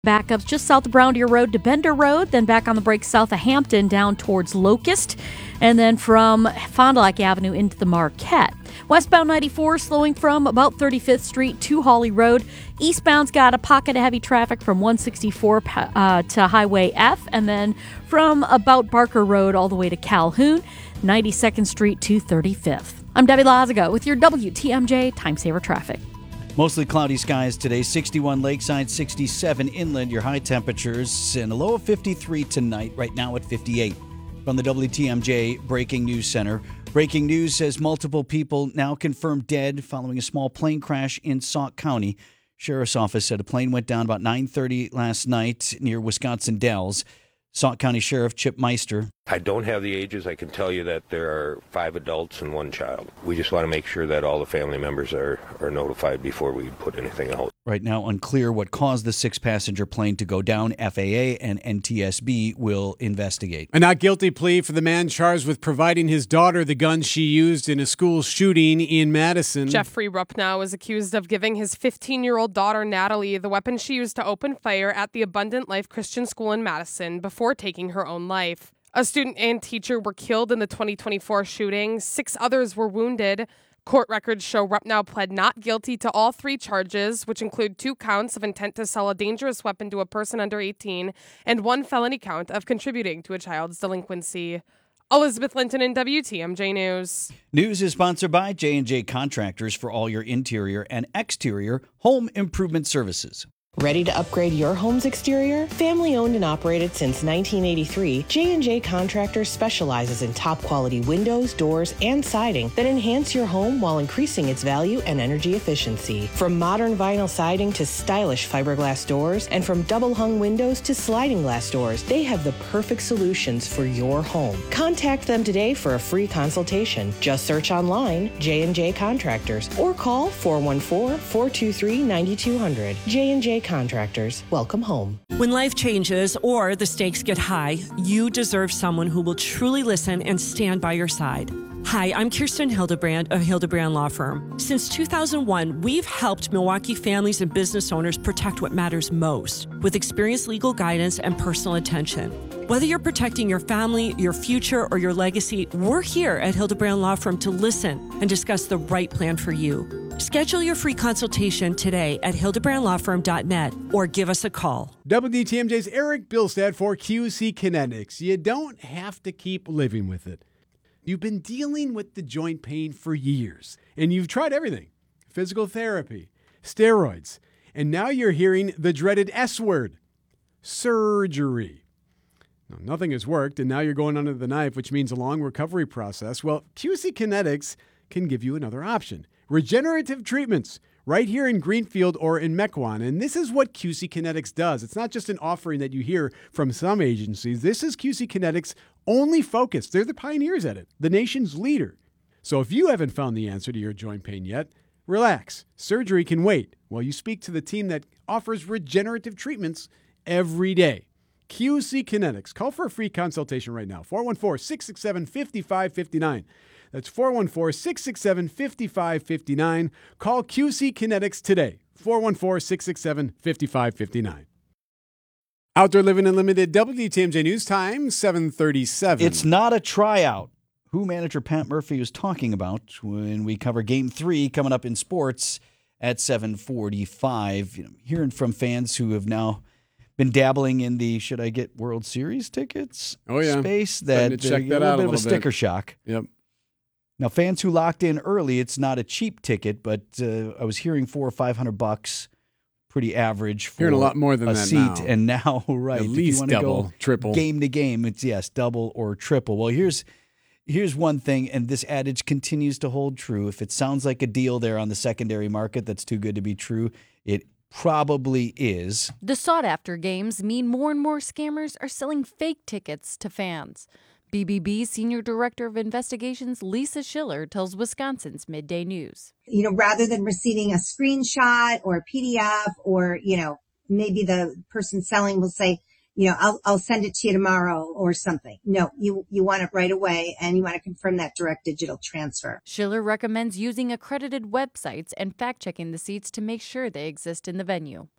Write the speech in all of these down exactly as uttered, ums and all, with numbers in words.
Backups just south of Brown Deer Road to Bender Road, then back on the break south of Hampton down towards Locust, and then from Fond du Lac Avenue into the Marquette. Westbound ninety-four slowing from about thirty-fifth Street to Hawley Road. Eastbound's got a pocket of heavy traffic from one sixty-four uh, to Highway F, and then from about Barker Road all the way to Calhoun, ninety-second Street to thirty-fifth. I'm Debbie Lazaga with your W T M J Time Saver Traffic. Mostly cloudy skies today, sixty-one lakeside, sixty-seven inland, your high temperatures, and a low of fifty-three tonight, right now at fifty-eight. From the W T M J Breaking News Center. Breaking news says multiple people now confirmed dead following a small plane crash in Sauk County. Sheriff's office said a plane went down about nine thirty last night near Wisconsin Dells. Sauk County Sheriff Chip Meister. I don't have the ages. I can tell you that there are five adults and one child. We just want to make sure that all the family members are, are notified before we put anything out. Right now, unclear what caused the six-passenger plane to go down. F A A and N T S B will investigate. A not guilty plea for the man charged with providing his daughter the gun she used in a school shooting in Madison. Jeffrey Ruppnow is accused of giving his fifteen-year-old daughter, Natalie, the weapon she used to open fire at the Abundant Life Christian School in Madison before taking her own life. A student and teacher were killed in the twenty twenty-four shooting. Six others were wounded. Court records show Ruppnow pled not guilty to all three charges, which include two counts of intent to sell a dangerous weapon to a person under eighteen and one felony count of contributing to a child's delinquency. Elizabeth Linton in W T M J News. News is sponsored by J and J Contractors for all your interior and exterior home improvement services. Ready to upgrade your home's exterior? Family owned and operated since nineteen eighty-three, J and J Contractors specializes in top quality windows, doors, and siding that enhance your home while increasing its value and energy efficiency. From modern vinyl siding to stylish fiberglass doors, and from double hung windows to sliding glass doors, they have the perfect solutions for your home. Contact them today for a free consultation. Just search online J and J Contractors or call four one four, four two three, nine two zero zero. J and J Contractors, welcome home. When life changes or the stakes get high, you deserve someone who will truly listen and stand by your side. Hi, I'm Kirsten Hildebrand of Hildebrand Law Firm. Since two thousand one, we've helped Milwaukee families and business owners protect what matters most with experienced legal guidance and personal attention. Whether you're protecting your family, your future, or your legacy, we're here at Hildebrand Law Firm to listen and discuss the right plan for you. Schedule your free consultation today at hildebrand law firm dot net or give us a call. W T M J's Eric Bilstad for Q C Kinetics. You don't have to keep living with it. You've been dealing with the joint pain for years, and you've tried everything. Physical therapy, steroids, and now you're hearing the dreaded S word, surgery. Now, nothing has worked, and now you're going under the knife, which means a long recovery process. Well, Q C Kinetics can give you another option. Regenerative treatments right here in Greenfield or in Mequon. And this is what Q C Kinetics does. It's not just an offering that you hear from some agencies. This is Q C Kinetics' only focus. They're the pioneers at it, the nation's leader. So if you haven't found the answer to your joint pain yet, relax. Surgery can wait while you speak to the team that offers regenerative treatments every day. Q C Kinetics. Call for a free consultation right now. four one four, six six seven, five five five nine. That's four one four, six six seven, five five five nine. Call Q C Kinetics today. four one four, six six seven, five five five nine. Outdoor Living Unlimited, W T M J News Time, seven thirty-seven. It's not a tryout. Who manager Pat Murphy was talking about when we cover Game three coming up in sports at seven forty-five. You know, hearing from fans who have now been dabbling in the should I get World Series tickets oh, yeah. space. That, check that a little out bit a of a little sticker bit. shock. Yep. Now, fans who locked in early, it's not a cheap ticket, but uh, I was hearing four or five hundred bucks, pretty average for hearing a lot more than a that seat. now. And now, right, at if least you want to double, go triple, game to game, it's yes, double or triple. Well, here's here's one thing, and this adage continues to hold true. If it sounds like a deal there on the secondary market that's too good to be true, it probably is. The sought-after games mean more and more scammers are selling fake tickets to fans. B B B Senior Director of Investigations Lisa Schiller tells Wisconsin's Midday News. You know, rather than receiving a screenshot or a P D F or, you know, maybe the person selling will say, you know, I'll, I'll send it to you tomorrow or something. No, you, you want it right away and you want to confirm that direct digital transfer. Schiller recommends using accredited websites and fact-checking the seats to make sure they exist in the venue.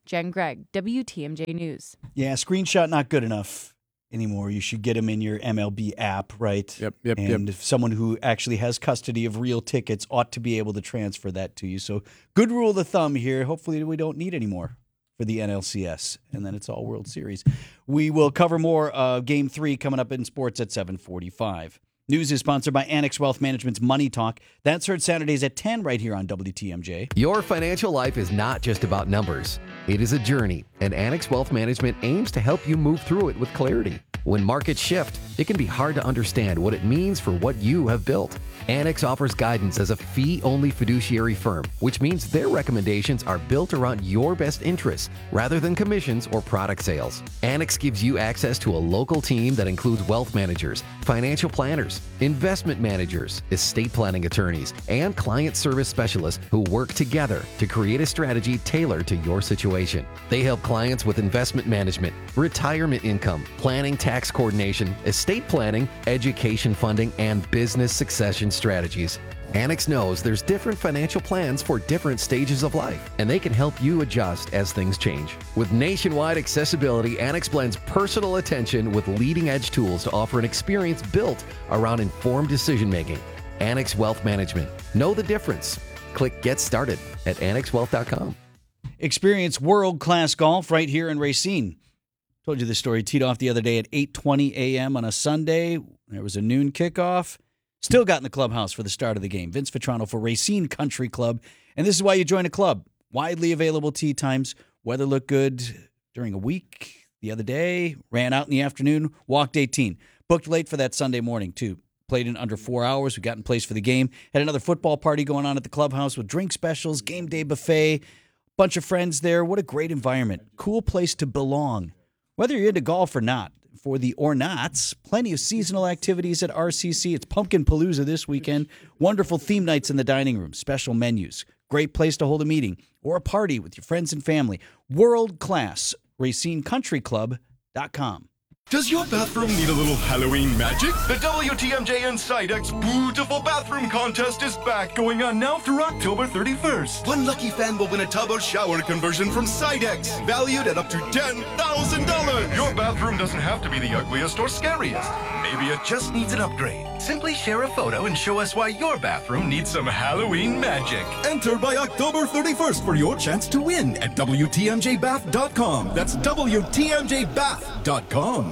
Jen Gregg, W T M J News. Yeah, screenshot not good enough anymore. You should get them in your M L B app, right? Yep, yep, and yep. if someone who actually has custody of real tickets ought to be able to transfer that to you. So good rule of thumb here. Hopefully we don't need any more for the N L C S, and then it's all World Series. We will cover more uh, Game three coming up in sports at seven forty-five. News is sponsored by Annex Wealth Management's Money Talk. That's heard Saturdays at ten right here on W T M J. Your financial life is not just about numbers. It is a journey, and Annex Wealth Management aims to help you move through it with clarity. When markets shift, it can be hard to understand what it means for what you have built. Annex offers guidance as a fee-only fiduciary firm, which means their recommendations are built around your best interests rather than commissions or product sales. Annex gives you access to a local team that includes wealth managers, financial planners, investment managers, estate planning attorneys, and client service specialists who work together to create a strategy tailored to your situation. They help clients with investment management, retirement income, planning, tax coordination, estate planning, education funding, and business succession strategies. Annex knows there's different financial plans for different stages of life, and they can help you adjust as things change. With nationwide accessibility, Annex blends personal attention with leading-edge tools to offer an experience built around informed decision-making. Annex Wealth Management. Know the difference. Click Get Started at annex wealth dot com. Experience world-class golf right here in Racine. Told you this story. Teed off the other day at eight twenty a.m. on a Sunday. There was a noon kickoff. Still got in the clubhouse for the start of the game. Vince Vitrano for Racine Country Club. And this is why you join a club. Widely available tee times. Weather looked good during a week. The other day, ran out in the afternoon, walked eighteen. Booked late for that Sunday morning, too. Played in under four hours. We got in place for the game. Had another football party going on at the clubhouse with drink specials, game day buffet. Bunch of friends there. What a great environment. Cool place to belong. Whether you're into golf or not, for the or nots, plenty of seasonal activities at R C C. It's Pumpkin Palooza this weekend. Wonderful theme nights in the dining room. Special menus. Great place to hold a meeting or a party with your friends and family. World class. Racine Country Club dot com. Does your bathroom need a little Halloween magic? The W T M J and Sidex Beautiful Bathroom Contest is back, going on now through October thirty-first. One lucky fan will win a tub or shower conversion from Sidex, valued at up to ten thousand dollars. Your bathroom doesn't have to be the ugliest or scariest. Maybe it just needs an upgrade. Simply share a photo and show us why your bathroom needs some Halloween magic. Enter by October thirty-first for your chance to win at W T M J bath dot com. That's W T M J bath dot com.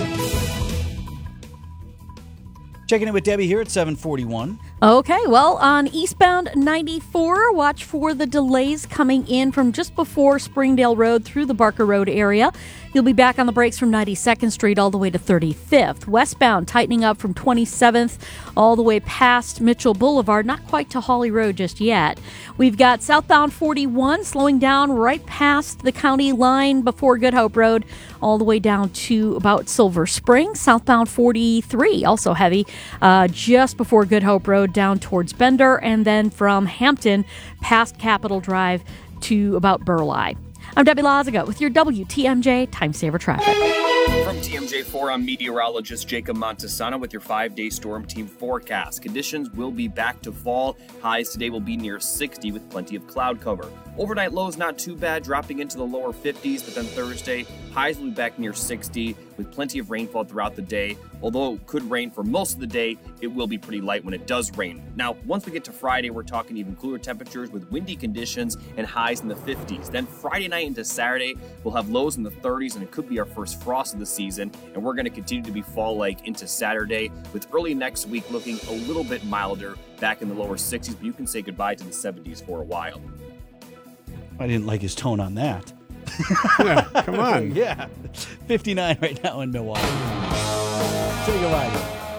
Checking in with Debbie here at seven forty-one. Okay, well, on eastbound ninety-four, watch for the delays coming in from just before Springdale Road through the Barker Road area. You'll be back on the brakes from ninety-second Street all the way to thirty-fifth. Westbound, tightening up from twenty-seventh all the way past Mitchell Boulevard, not quite to Hawley Road just yet. We've got southbound forty-one slowing down right past the county line before Good Hope Road, all the way down to about Silver Spring. Southbound forty-three, also heavy, uh, just before Good Hope Road down towards Bender, and then from Hampton past Capitol Drive to about Burleigh. I'm Debbie Lazaga with your W T M J Time Saver Traffic. From T M J four, I'm meteorologist Jacob Montesano with your five-day storm team forecast. Conditions will be back to fall. Highs today will be near sixty with plenty of cloud cover. Overnight lows not too bad, dropping into the lower fifties, but then Thursday, highs will be back near sixty with plenty of rainfall throughout the day. Although it could rain for most of the day, it will be pretty light when it does rain. Now, once we get to Friday, we're talking even cooler temperatures with windy conditions and highs in the fifties. Then Friday night into Saturday, we'll have lows in the thirties, and it could be our first frost of the season. And we're going to continue to be fall-like into Saturday, with early next week looking a little bit milder, back in the lower sixties, but you can say goodbye to the seventies for a while. I didn't like his tone on that. Yeah, come on. Yeah. fifty-nine right now in Milwaukee. Say goodbye.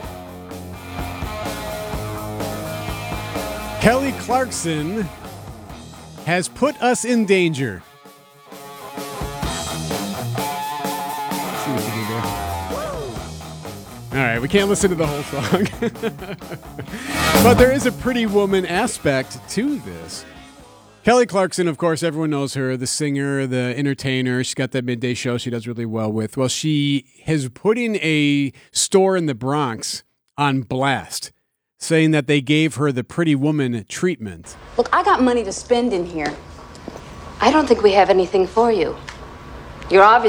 Kelly Clarkson has put us in danger. Let's see what you do there. All right, we can't listen to the whole song. But there is a Pretty Woman aspect to this. Kelly Clarkson, of course, everyone knows her, the singer, the entertainer. She's got that midday show she does really well with. Well, she is putting a store in the Bronx on blast, saying that they gave her the Pretty Woman treatment. Look, I got money to spend in here. I don't think we have anything for you. You're obviously